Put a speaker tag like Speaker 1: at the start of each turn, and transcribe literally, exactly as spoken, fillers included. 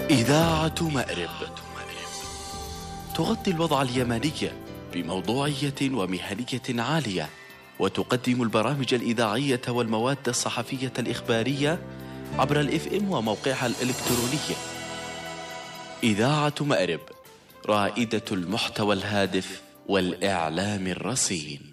Speaker 1: إذاعة مأرب تغطي الوضع اليمني بموضوعية ومهنية عالية، وتقدم البرامج الإذاعية والمواد الصحفية الإخبارية عبر الإف إم وموقعها الإلكتروني. إذاعة مأرب، رائدة المحتوى الهادف والإعلام الرصين.